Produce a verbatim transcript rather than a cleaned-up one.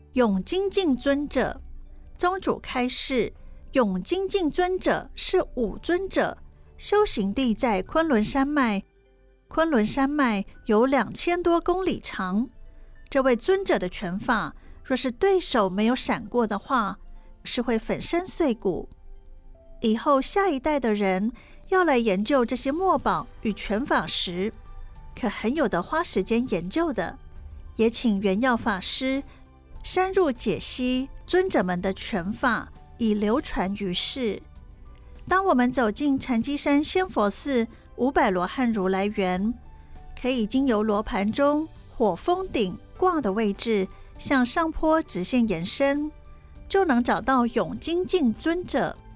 永精进尊者。宗主开示，永精进尊者是五尊者，修行地在昆仑山脉。昆仑山脉有两千多公里长，这位尊者的拳法，若是对手没有闪过的话，是会粉身碎骨。以后下一代的人要来研究这些墨宝与拳法时，可很有得花时间研究的。也请圆耀法师深入解析尊者们的拳法，以流传于世。当我们走进禅机山仙佛寺五百罗汉如来园，可以经由罗盘中火风顶挂的位置向上坡直线延伸，就能找到永精进尊者。